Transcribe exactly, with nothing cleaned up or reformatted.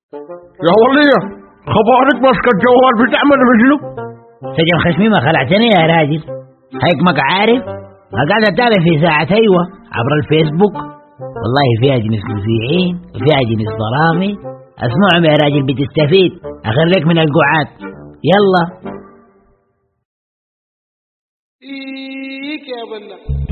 يا ولية خبارك ماسكة الجوال بتعمل بشنو؟ سجن خشمي ما خلعتني يا راجل، هيك ما عارف قاعد اتابع في ساعة ايوه عبر الفيسبوك، والله فيها جنس مذيعين وفيها جنس برامج، اسمعهم يا راجل بتستفيد، اخر لك من القعاد. يلا إيك يا بلا